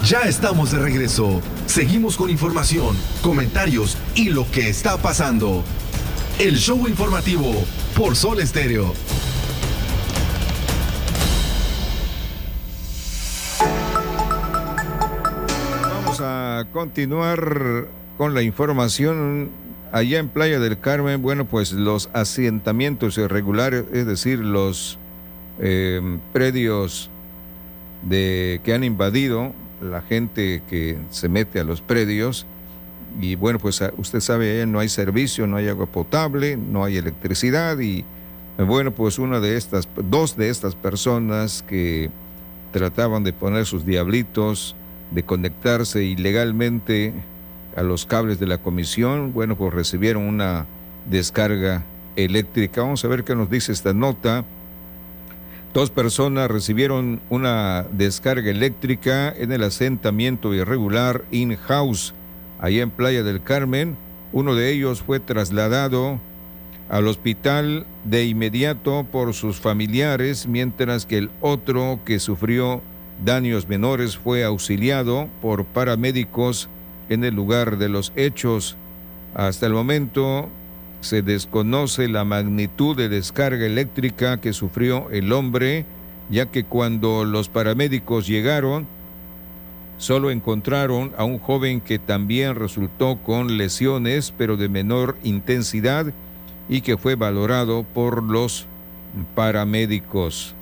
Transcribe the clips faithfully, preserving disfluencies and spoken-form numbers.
Ya estamos de regreso. Seguimos con información, comentarios y lo que está pasando. El show informativo por Sol Estéreo. Vamos a continuar con la información. Allá en Playa del Carmen, bueno, pues los asentamientos irregulares, es decir, los eh, predios de, que han invadido, la gente que se mete a los predios, y bueno, pues usted sabe, no hay servicio, no hay agua potable, no hay electricidad, y bueno, pues una de estas, dos de estas personas que trataban de poner sus diablitos, de conectarse ilegalmente a los cables de la comisión, bueno, pues recibieron una descarga eléctrica. Vamos a ver qué nos dice esta nota. Dos personas recibieron una descarga eléctrica en el asentamiento irregular In-House, allá en Playa del Carmen. Uno de ellos fue trasladado al hospital de inmediato por sus familiares, mientras que el otro, que sufrió daños menores, fue auxiliado por paramédicos en el lugar de los hechos. Hasta el momento se desconoce la magnitud de descarga eléctrica que sufrió el hombre, ya que cuando los paramédicos llegaron, solo encontraron a un joven que también resultó con lesiones, pero de menor intensidad, y que fue valorado por los paramédicos.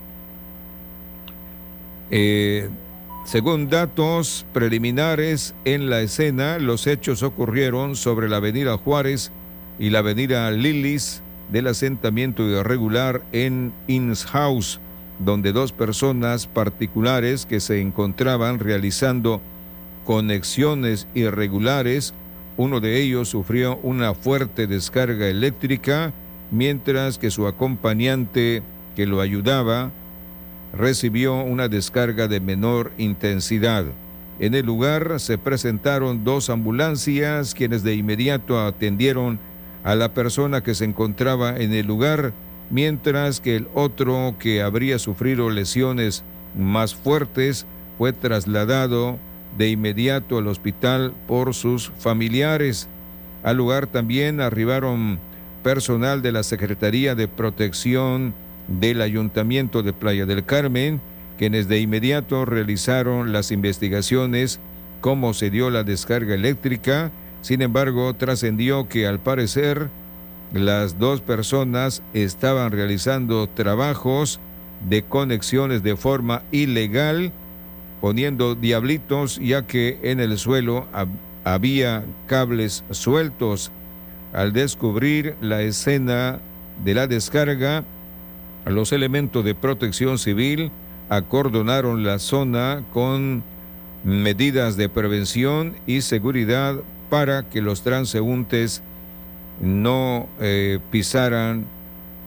Eh, según datos preliminares en la escena, los hechos ocurrieron sobre la avenida Juárez y la avenida Lilis del asentamiento irregular en In-House, donde dos personas particulares que se encontraban realizando conexiones irregulares, uno de ellos sufrió una fuerte descarga eléctrica, mientras que su acompañante que lo ayudaba recibió una descarga de menor intensidad. En el lugar se presentaron dos ambulancias, quienes de inmediato atendieron a la persona que se encontraba en el lugar, mientras que el otro, que habría sufrido lesiones más fuertes, fue trasladado de inmediato al hospital por sus familiares. Al lugar también arribaron personal de la Secretaría de Protección del Ayuntamiento de Playa del Carmen, quienes de inmediato realizaron las investigaciones cómo se dio la descarga eléctrica. Sin embargo, trascendió que al parecer las dos personas estaban realizando trabajos de conexiones de forma ilegal, poniendo diablitos, ya que en el suelo hab- había cables sueltos. Al descubrir la escena de la descarga, los elementos de protección civil acordonaron la zona con medidas de prevención y seguridad para que los transeúntes no eh, pisaran